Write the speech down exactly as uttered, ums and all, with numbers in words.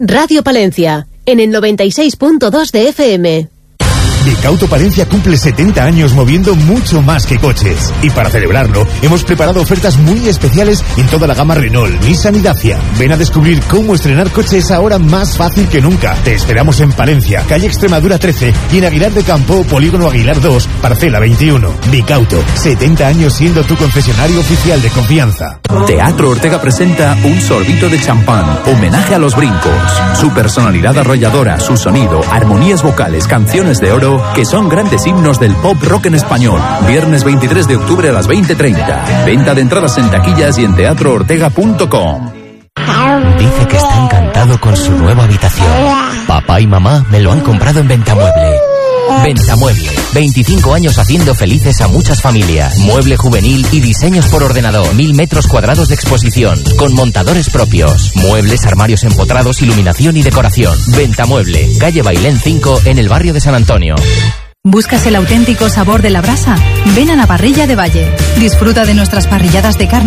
Radio Palencia, en el noventa y seis punto dos de F M. Vicauto Palencia cumple setenta años moviendo mucho más que coches. Y para celebrarlo, hemos preparado ofertas muy especiales en toda la gama Renault, Nissan y Dacia. Ven a descubrir cómo estrenar coches ahora más fácil que nunca. Te esperamos en Palencia, calle Extremadura trece, y en Aguilar de Campo, Polígono Aguilar dos, parcela veintiuno. Vicauto, setenta años siendo tu concesionario oficial de confianza. Teatro Ortega presenta Un sorbito de champán, homenaje a los brincos. Su personalidad arrolladora, su sonido, armonías vocales, canciones de oro, que son grandes himnos del pop rock en español. Viernes veintitrés de octubre a las veinte treinta. Venta de entradas en taquillas y en teatro ortega punto com. Dice que está encantado con su nueva habitación. Papá y mamá me lo han comprado en Ventamueble. Ventamueble, veinticinco años haciendo felices a muchas familias. Mueble juvenil y diseños por ordenador. Mil metros cuadrados de exposición, con montadores propios. Muebles, armarios empotrados, iluminación y decoración. Ventamueble, calle Bailén cinco, en el barrio de San Antonio. ¿Buscas el auténtico sabor de la brasa? Ven a la Parrilla de Valle. Disfruta de nuestras parrilladas de carne